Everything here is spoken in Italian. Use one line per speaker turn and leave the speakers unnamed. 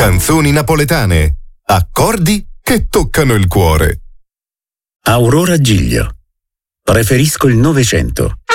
Canzoni napoletane. Accordi che toccano il cuore.
Aurora Giglio. Preferisco il Novecento.